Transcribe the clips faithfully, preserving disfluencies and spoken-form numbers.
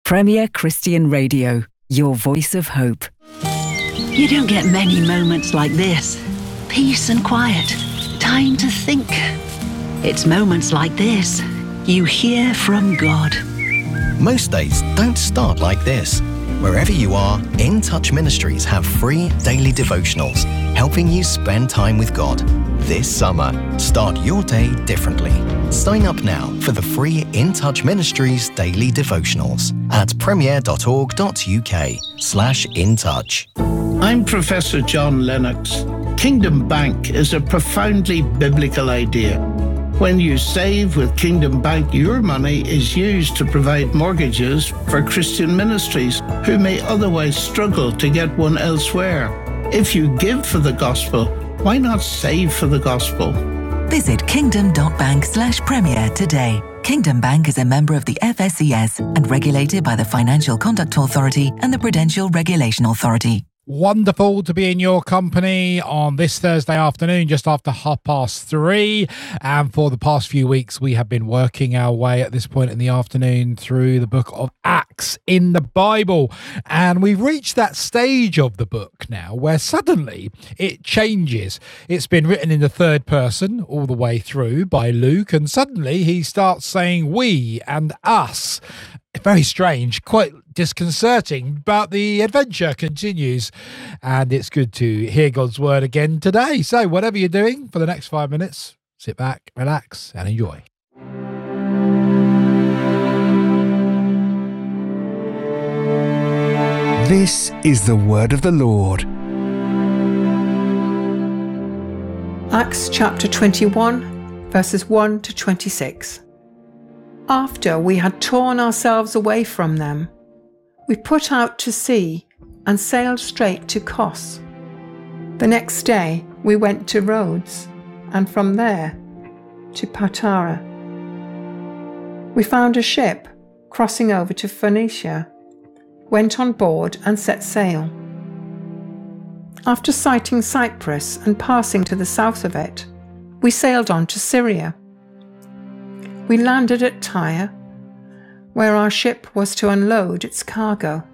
Premier Christian Radio, your voice of hope. You don't get many moments like this. Peace and quiet. Time to think. It's moments like this you hear from God. Most days don't start like this. Wherever you are, In Touch Ministries have free daily devotionals, helping you spend time with God. This summer, start your day differently. Sign up now for the free In Touch Ministries daily devotionals at premier.org.uk slash in touch. I'm Professor John Lennox. Kingdom Bank is a profoundly biblical idea. When you save with Kingdom Bank, your money is used to provide mortgages for Christian ministries who may otherwise struggle to get one elsewhere. If you give for the gospel, why not save for the gospel? Visit kingdom.bank slash premier today. Kingdom Bank is a member of the F S C S and regulated by the Financial Conduct Authority and the Prudential Regulation Authority. Wonderful to be in your company on this Thursday afternoon, just after half past three. And for the past few weeks, we have been working our way at this point in the afternoon through the book of Acts in the Bible. And we've reached that stage of the book now where suddenly it changes. It's been written in the third person all the way through by Luke, and suddenly he starts saying we and us. Very strange, quite disconcerting, but the adventure continues, and it's good to hear God's word again today. So whatever you're doing for the next five minutes, sit back, relax, and enjoy. This is the word of the Lord. Acts chapter twenty-one, verses one to twenty-six. After we had torn ourselves away from them, we put out to sea and sailed straight to Kos. The next day we went to Rhodes, and from there to Patara. We found a ship crossing over to Phoenicia, went on board and set sail. After sighting Cyprus and passing to the south of it, we sailed on to Syria. We landed at Tyre, where our ship was to unload its cargo.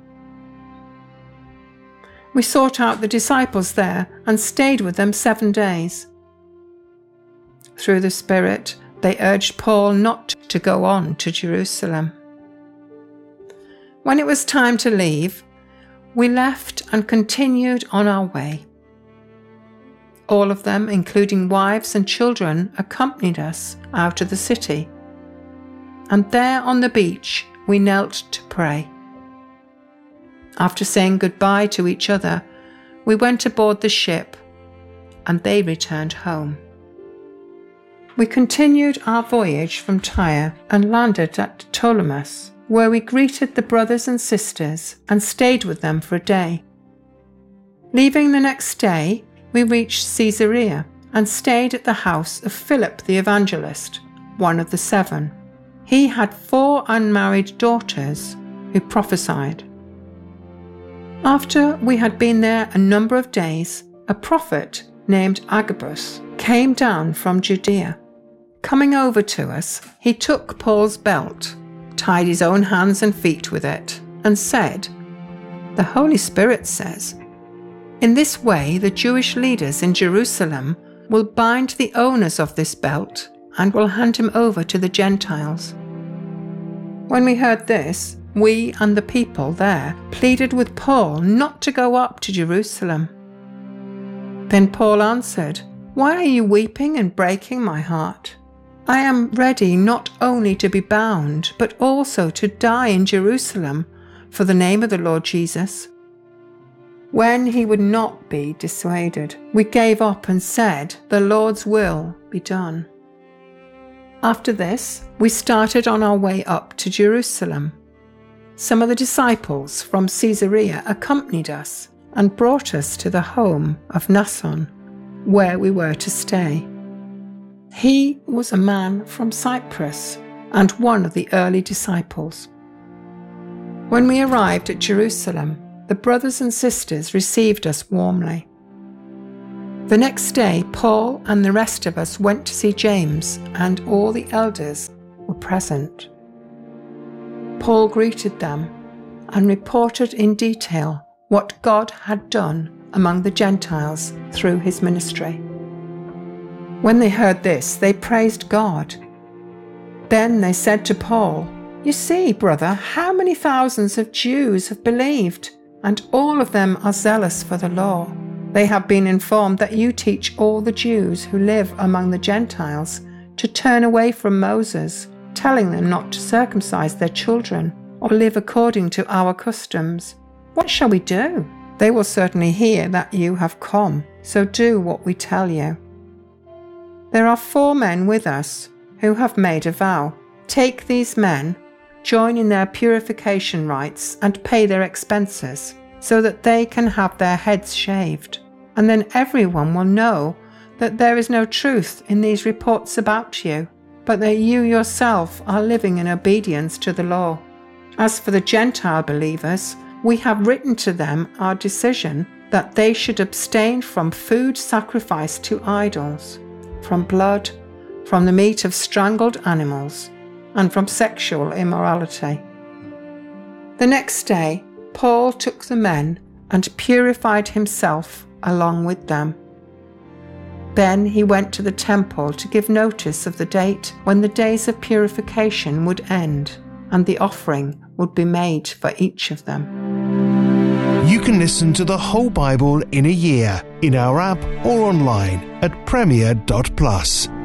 We sought out the disciples there and stayed with them seven days. Through the Spirit, they urged Paul not to go on to Jerusalem. When it was time to leave, we left and continued on our way. All of them, including wives and children, accompanied us out of the city. And there on the beach, we knelt to pray. After saying goodbye to each other, we went aboard the ship, and they returned home. We continued our voyage from Tyre and landed at Ptolemais, where we greeted the brothers and sisters and stayed with them for a day. Leaving the next day, we reached Caesarea and stayed at the house of Philip the Evangelist, one of the seven. He had four unmarried daughters who prophesied. After we had been there a number of days, a prophet named Agabus came down from Judea. Coming over to us, he took Paul's belt, tied his own hands and feet with it, and said, "The Holy Spirit says, in this way the Jewish leaders in Jerusalem will bind the owners of this belt and will hand him over to the Gentiles." When we heard this, we and the people there pleaded with Paul not to go up to Jerusalem. Then Paul answered, "Why are you weeping and breaking my heart? I am ready not only to be bound, but also to die in Jerusalem for the name of the Lord Jesus." When he would not be dissuaded, we gave up and said, "The Lord's will be done." After this, we started on our way up to Jerusalem. Some of the disciples from Caesarea accompanied us and brought us to the home of Mnason, where we were to stay. He was a man from Cyprus and one of the early disciples. When we arrived at Jerusalem, the brothers and sisters received us warmly. The next day, Paul and the rest of us went to see James, and all the elders were present. Paul greeted them and reported in detail what God had done among the Gentiles through his ministry. When they heard this, they praised God. Then they said to Paul, "You see, brother, how many thousands of Jews have believed, and all of them are zealous for the law. They have been informed that you teach all the Jews who live among the Gentiles to turn away from Moses, telling them not to circumcise their children or live according to our customs. What shall we do? They will certainly hear that you have come, so do what we tell you. There are four men with us who have made a vow. Take these men, join in their purification rites, and pay their expenses, so that they can have their heads shaved. And then everyone will know that there is no truth in these reports about you, but that you yourself are living in obedience to the law. As for the Gentile believers, we have written to them our decision that they should abstain from food sacrificed to idols, from blood, from the meat of strangled animals, and from sexual immorality." The next day, Paul took the men and purified himself along with them. Then he went to the temple to give notice of the date when the days of purification would end, and the offering would be made for each of them. You can listen to the whole Bible in a year in our app or online at premier dot plus.